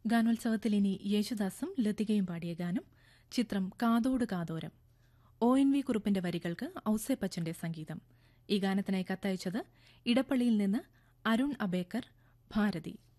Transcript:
ഗാനോത്സവത്തിൽ ഇനി യേശുദാസും ലതികയും പാടിയ ഗാനം. ചിത്രം കാതോട് കാതോരം. ONV കുറുപ്പിന്റെ വരികൾക്ക് ഔസേപ്പച്ചന്റെ സംഗീതം. ഈ ഗാനത്തിനായി കത്തയച്ചത് ഇടപ്പള്ളിയിൽ നിന്ന് അരുൺ അബേക്കർ, ഭാരതി.